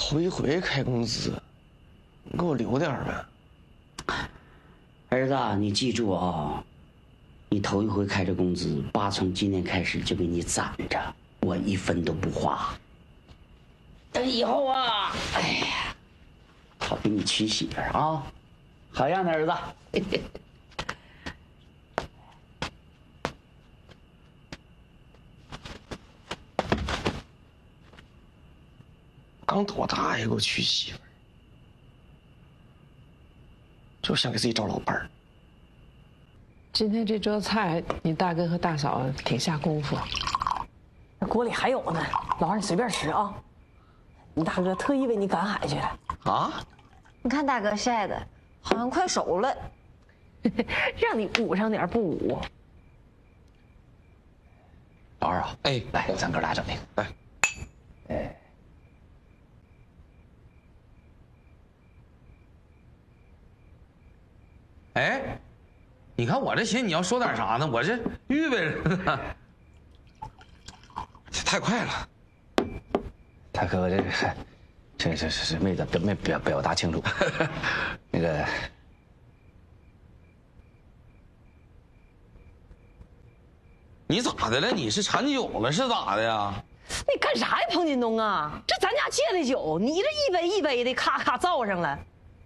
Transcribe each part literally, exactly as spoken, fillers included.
头一回开工资，你给我留点呗。 儿子，你记住啊，你头一回开这工资，爸从今天开始就给你攒着，我一分都不花。等以后啊，哎呀，好给你娶媳妇儿啊，好样的，儿子。嘿嘿刚多大呀，给我娶媳妇儿，就想给自己找老伴儿。 今天这桌菜，你大哥和大嫂挺下功夫。 那锅里还有呢，老二你随便吃啊。你大哥特意为你赶海去了啊！ 你看大哥晒的，好像快熟了。 让你捂上点不捂。 老二啊，哎，来，咱哥俩整那个，来，哎。 哎，你看我这寻思你要说点啥呢？我这预备着呢。 这太快了，大哥，这这这这这没表没表表达清楚。那个， 你咋的了？你是馋酒了是咋的呀？ 你干啥呀，彭金东啊？这咱家借的酒，你这一杯一杯的咔咔造上了。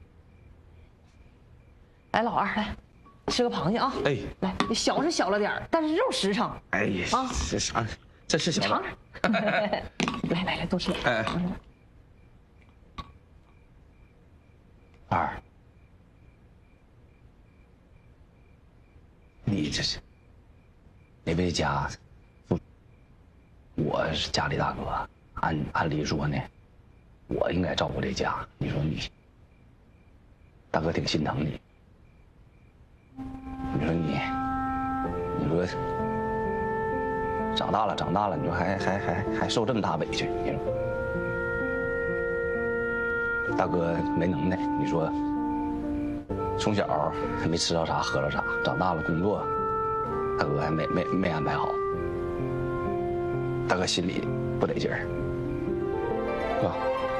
来，老二，来吃个螃蟹啊！ 哎， 来，小是小了点儿，但是肉实诚。 哎呀，啊，这啥？这是小尝尝。来来来，多吃点。哎， 二，你这是，你为家，我是家里大哥，按按理说呢，我应该照顾这家。你说你，大哥挺心疼你。你说你，你说长大了长大了，你说还还还还受这么大委屈，你说大哥没能耐，你说从小还没吃着啥喝着啥，长大了工作，大哥还没没没安排好，大哥心里不得劲儿。 哥，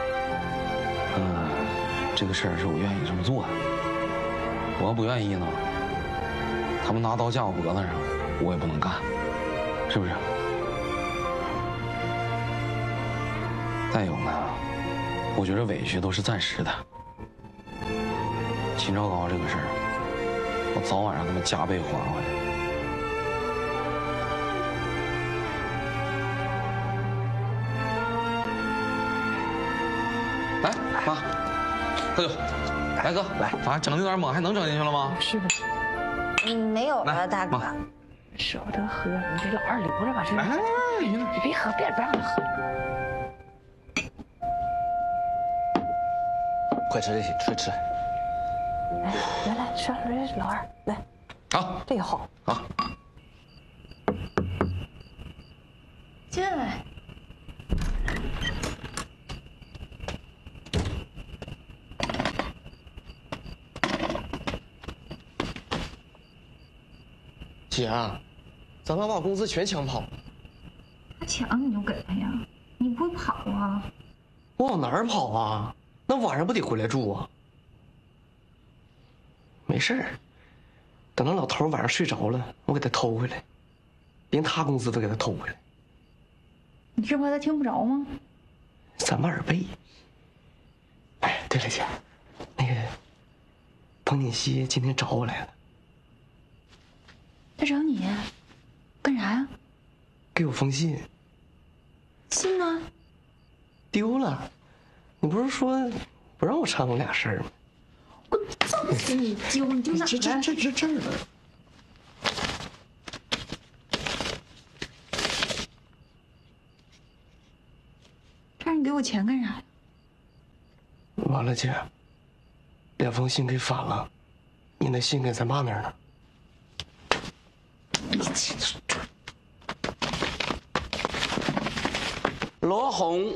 嗯，这个事儿是我愿意这么做的，我要不愿意呢？他们拿刀架我脖子上，我也不能干，是不是？再有呢，我觉得委屈都是暂时的。秦昭高这个事儿，我早晚让他们加倍还回来。来，妈，喝酒。来哥，来，啊，整的有点猛，还能整进去了吗？ 是的。 嗯，没有了，大哥。 舍不得喝，你给老二留着吧。这哎， 你别喝，别别让他喝。 快吃这些，快吃。 来来来，吃来，老二来。 好， 这个好。 好。 进来。 姐，咱爸把工资全抢跑了。 他抢你就给他呀，你不会跑啊？ 我往哪儿跑啊？那晚上不得回来住啊？没事儿，等那老头晚上睡着了，我给他偷回来，连他工资都给他偷回来。 你是怕他听不着吗？ 三万耳背。哎，对了，姐，那个彭锦熙今天找我来了。 他找你，干啥呀？ 给我封信。 信呢？ 丢了。你不是说不让我掺和俩事儿吗？ 我揍死你！丢你丢哪儿了？ 这这这这这儿呢？ 这让你给我钱干啥呀？ 完了，姐，两封信给反了，你那信给咱爸那儿呢。 罗红